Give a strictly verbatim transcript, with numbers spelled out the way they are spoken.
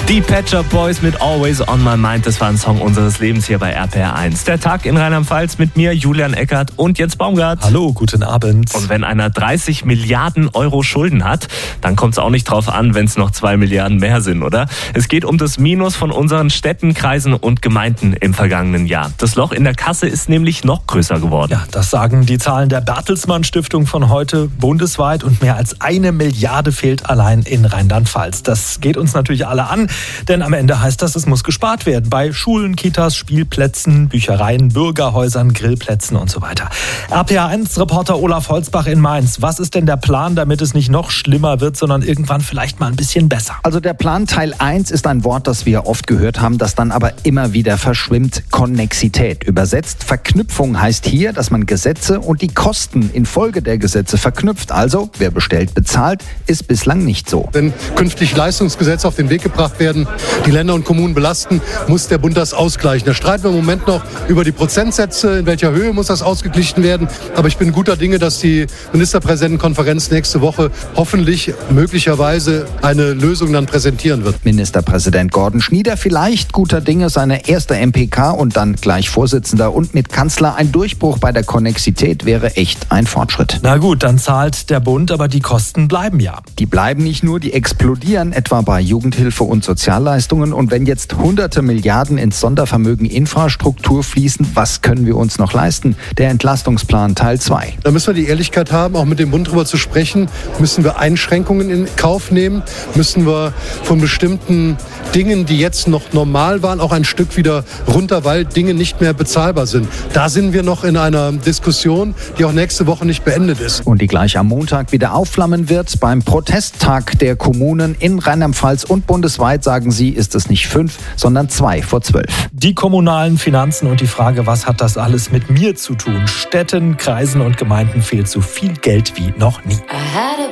Die Pet Shop Boys mit Always on My Mind, das war ein Song unseres Lebens hier bei R P R eins. Der Tag in Rheinland-Pfalz mit mir, Julian Eckert und Jens Baumgart. Hallo, guten Abend. Und wenn einer dreißig Milliarden Euro Schulden hat, dann kommt es auch nicht drauf an, wenn es noch zwei Milliarden mehr sind, oder? Es geht um das Minus von unseren Städten, Kreisen und Gemeinden im vergangenen Jahr. Das Loch in der Kasse ist nämlich noch größer geworden. Ja, das sagen die Zahlen der Bertelsmann Stiftung von heute bundesweit, und mehr als eine Milliarde fehlt allein in Rheinland-Pfalz. Das geht uns natürlich alle an, denn am Ende heißt das, es muss gespart werden bei Schulen, Kitas, Spielplätzen, Büchereien, Bürgerhäusern, Grillplätzen und so weiter. R P R eins Reporter Olaf Holzbach in Mainz. Was ist denn der Plan, damit es nicht noch schlimmer wird, sondern irgendwann vielleicht mal ein bisschen besser? Also der Plan Teil eins ist ein Wort, das wir oft gehört haben, das dann aber immer wieder verschwimmt. Konnexität. Übersetzt Verknüpfung heißt hier, dass man Gesetze und die Kosten infolge der Gesetze verknüpft. Also wer bestellt, bezahlt, ist bislang nicht so. Wenn künftig Leistungsgesetze auf den Weg gebracht werden, die Länder und Kommunen belasten, muss der Bund das ausgleichen. Da streiten wir im Moment noch über die Prozentsätze, in welcher Höhe muss das ausgeglichen werden. Aber ich bin guter Dinge, dass die Ministerpräsidentenkonferenz nächste Woche hoffentlich möglicherweise eine Lösung dann präsentieren wird. Ministerpräsident Gordon Schnieder vielleicht guter Dinge, seine erste M P K und dann gleich Vorsitzender und mit Kanzler. Ein Durchbruch bei der Konnexität wäre echt ein Fortschritt. Na gut, dann zahlt der Bund, aber die Kosten bleiben ja. Die bleiben nicht nur, die explodieren, etwa bei Jugendhilfe und Sozialleistungen. Und wenn jetzt hunderte Milliarden ins Sondervermögen Infrastruktur fließen, was können wir uns noch leisten? Der Entlastungsplan Teil zwei. Da müssen wir die Ehrlichkeit haben, auch mit dem Bund drüber zu sprechen. Müssen wir Einschränkungen in Kauf nehmen? Müssen wir von bestimmten Dingen, die jetzt noch normal waren, auch ein Stück wieder runter, weil Dinge nicht mehr bezahlbar sind? Da sind wir noch in einer Diskussion, die auch nächste Woche nicht beendet ist. Und die gleich am Montag wieder aufflammen wird. Beim Protesttag der Kommunen in Rheinland-Pfalz und bundesweit, sagen sie, ist es nicht fünf, sondern zwei vor zwölf. Die kommunalen Finanzen und die Frage, was hat das alles mit mir zu tun? Städten, Kreisen und Gemeinden fehlt so viel Geld wie noch nie.